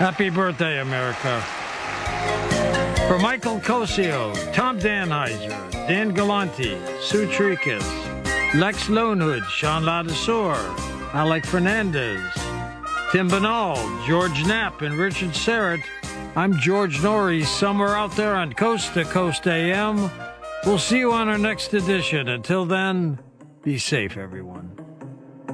Happy birthday, America. For Michael Cosio, Tom Danheiser, Dan Galanti, Sue Tricas, Lex Lonehood, Sean Ladouceur, Alec Fernandez, Tim Banal, George Knapp, and Richard Serrett, I'm George Norrie, somewhere out there on Coast to Coast AM. We'll see you on our next edition. Until then, be safe, everyone.